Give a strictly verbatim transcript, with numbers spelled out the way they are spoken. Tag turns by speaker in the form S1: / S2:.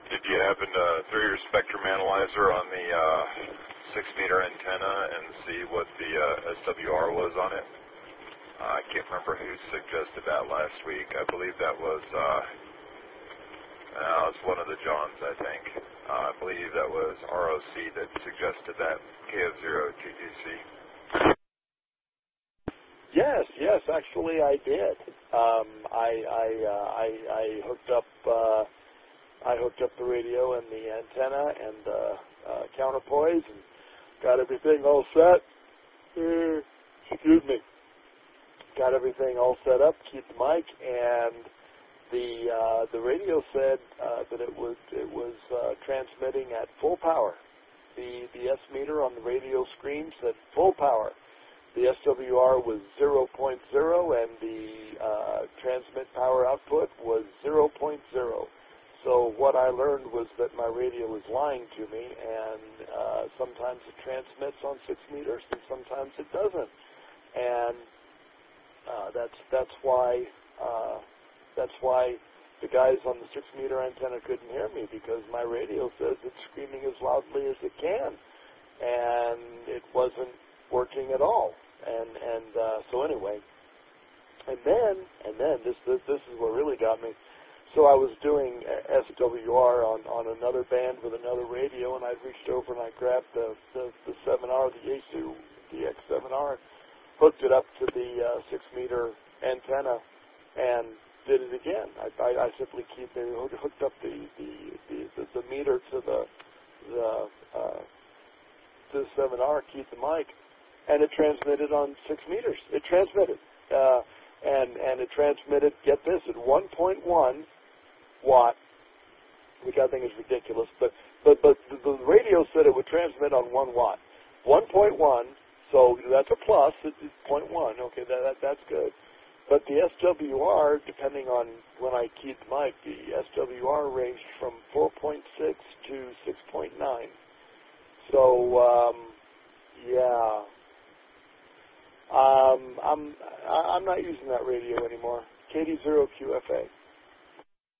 S1: Did you happen to throw your spectrum analyzer on the uh, six-meter antenna and see what the uh, S W R was on it? Uh, I can't remember who suggested that last week. I believe that was, uh, uh, it was one of the Johns, I think. Uh, I believe that was R O C that suggested that, K F zero T G C.
S2: Yes, yes, actually I did. Um, I, I, uh, I, I hooked up, uh, I hooked up the radio and the antenna and uh, uh, counterpoise and got everything all set. Uh, excuse me. Got everything all set up. Keep the mic, and the uh, the radio said uh, that it was it was uh, transmitting at full power. The the S meter on the radio screen said full power. The S W R was zero point zero, and the uh, transmit power output was zero point zero. So what I learned was that my radio was lying to me, and uh, sometimes it transmits on six meters, and sometimes it doesn't. And uh, that's that's why uh, that's why the guys on the six-meter antenna couldn't hear me, because my radio says it's screaming as loudly as it can, and it wasn't working at all. And and uh, so anyway, and then and then this this this is what really got me. So I was doing S W R on, on another band with another radio, and I reached over and I grabbed the the, the seven R, the Yaesu D X seven R, hooked it up to the uh, six-meter antenna, and did it again. I, I, I simply keep it, hooked up the the, the, the, the meter to the the uh, to the seven R, keep the mic, and it transmitted on six meters. It transmitted, uh, and and it transmitted. Get this, at one point one watt, which I think is ridiculous. But but but the, the radio said it would transmit on one watt. one point one, so that's a plus. It's zero point one. Okay, that, that that's good. But the S W R, depending on when I keyed the mic, the S W R ranged from four point six to six point nine. So, um, yeah, um, I'm I'm not using that radio anymore. K D zero Q F A.